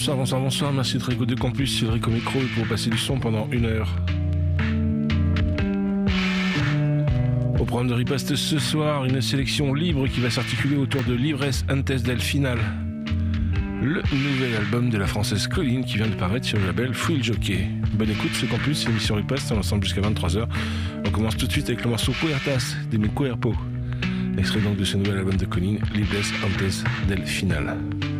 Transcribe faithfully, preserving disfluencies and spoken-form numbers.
Bonsoir, bonsoir, bonsoir, merci d'être écouté Campus, Cédric au micro et pour passer du son pendant une heure. Au programme de Riposte ce soir, une sélection libre qui va s'articuler autour de Libres Antes del Final, le nouvel album de la française Colline qui vient de paraître sur le label Full Jockey. Bonne écoute, ce Campus, l'émission Riposte, on ensemble jusqu'à vingt-trois heures. On commence tout de suite avec le morceau Puertas de Mi Cuerpo, extrait donc de ce nouvel album de Colline, Libres Antes del Final.